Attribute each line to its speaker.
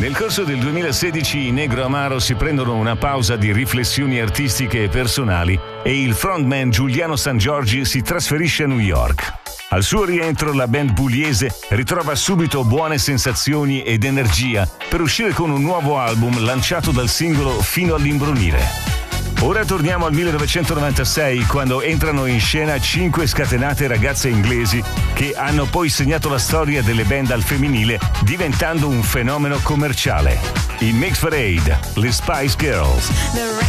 Speaker 1: Nel corso del 2016 i Negro Amaro si prendono una pausa di riflessioni artistiche e personali e il frontman Giuliano Sangiorgi si trasferisce a New York. Al suo rientro la band pugliese ritrova subito buone sensazioni ed energia per uscire con un nuovo album lanciato dal singolo Fino all'imbrunire. Ora torniamo al 1996, quando entrano in scena 5 scatenate ragazze inglesi che hanno poi segnato la storia delle band al femminile, diventando un fenomeno commerciale. In Mix Parade, le Spice Girls.